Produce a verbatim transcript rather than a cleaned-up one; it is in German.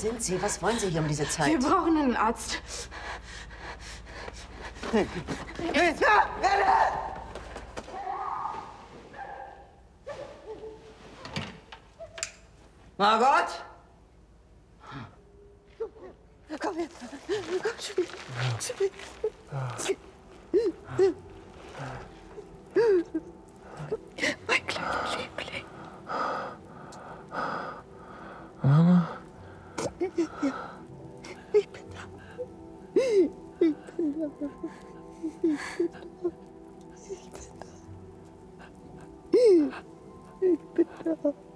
sind Sie? Was wollen Sie hier um diese Zeit? Wir brauchen einen Arzt. Margot? Komm her. Komm, Spiel. Spiel. Mein kleiner Liebling. Mama? Ja, ich bin da. Ich bin da. Ich bin da. Ich bin da. Ich bin da.